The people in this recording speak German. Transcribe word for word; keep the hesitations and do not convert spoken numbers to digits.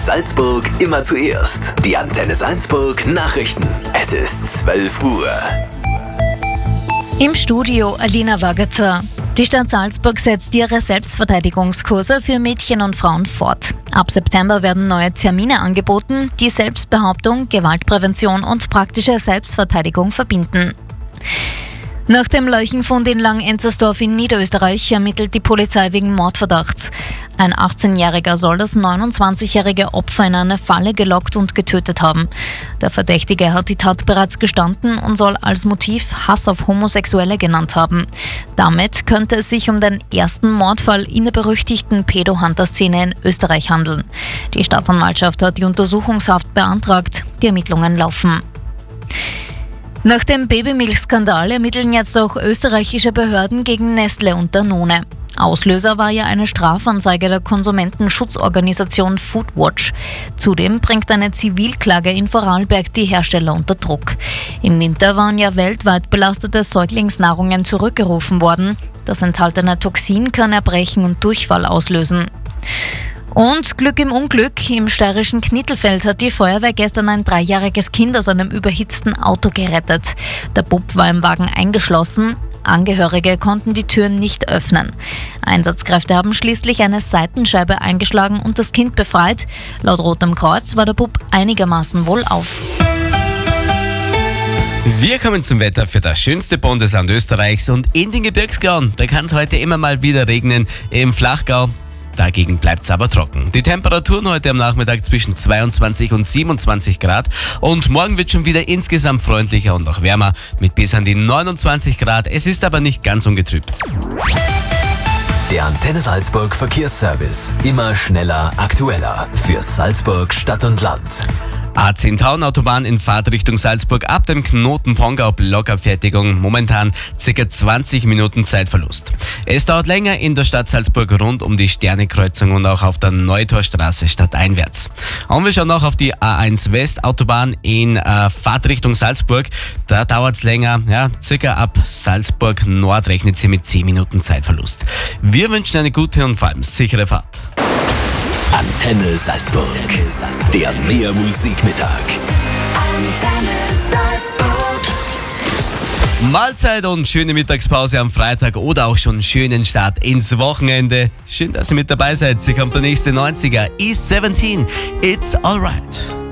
Salzburg immer zuerst. Die Antenne Salzburg Nachrichten. Es ist zwölf Uhr. Im Studio Alina Wagater. Die Stadt Salzburg setzt ihre Selbstverteidigungskurse für Mädchen und Frauen fort. Ab September werden neue Termine angeboten, die Selbstbehauptung, Gewaltprävention und praktische Selbstverteidigung verbinden. Nach dem Leichenfund in Langenzersdorf in Niederösterreich ermittelt die Polizei wegen Mordverdachts. Ein achtzehnjähriger soll das neunundzwanzigjährige Opfer in eine Falle gelockt und getötet haben. Der Verdächtige hat die Tat bereits gestanden und soll als Motiv Hass auf Homosexuelle genannt haben. Damit könnte es sich um den ersten Mordfall in der berüchtigten Pedo-Hunter-Szene in Österreich handeln. Die Staatsanwaltschaft hat die Untersuchungshaft beantragt. Die Ermittlungen laufen. Nach dem Babymilchskandal ermitteln jetzt auch österreichische Behörden gegen Nestle und Danone. Auslöser war ja eine Strafanzeige der Konsumentenschutzorganisation Foodwatch. Zudem bringt eine Zivilklage in Vorarlberg die Hersteller unter Druck. Im Winter waren ja weltweit belastete Säuglingsnahrungen zurückgerufen worden. Das enthaltene Toxin kann Erbrechen und Durchfall auslösen. Und Glück im Unglück. Im steirischen Knittelfeld hat die Feuerwehr gestern ein dreijähriges Kind aus einem überhitzten Auto gerettet. Der Bub war im Wagen eingeschlossen. Angehörige konnten die Türen nicht öffnen. Einsatzkräfte haben schließlich eine Seitenscheibe eingeschlagen und das Kind befreit. Laut Rotem Kreuz war der Bub einigermaßen wohlauf. Wir kommen zum Wetter für das schönste Bundesland Österreichs und in den Gebirgsgauen. Da kann es heute immer mal wieder regnen. Im Flachgau, dagegen bleibt es aber trocken. Die Temperaturen heute am Nachmittag zwischen zweiundzwanzig und siebenundzwanzig Grad und morgen wird schon wieder insgesamt freundlicher und auch wärmer mit bis an die neunundzwanzig Grad. Es ist aber nicht ganz ungetrübt. Der Antenne Salzburg Verkehrsservice. Immer schneller, aktueller. Für Salzburg Stadt und Land. A zehn Tauenautobahn in Fahrtrichtung Salzburg ab dem Knoten Pongau Blockabfertigung. Momentan ca. zwanzig Minuten Zeitverlust. Es dauert länger in der Stadt Salzburg rund um die Sternekreuzung und auch auf der Neutorstraße stadteinwärts. Und wir schauen noch auf die A eins West Autobahn in äh, Fahrtrichtung Salzburg. Da dauert es länger, ja, circa ab Salzburg Nord rechnet sie mit zehn Minuten Zeitverlust. Wir wünschen eine gute und vor allem sichere Fahrt. Antenne Salzburg. Der Mehr Musikmittag. Antenne Salzburg. Mahlzeit und schöne Mittagspause am Freitag oder auch schon schönen Start ins Wochenende. Schön, dass ihr mit dabei seid. Hier kommt der nächste neunziger. East siebzehn. It's alright.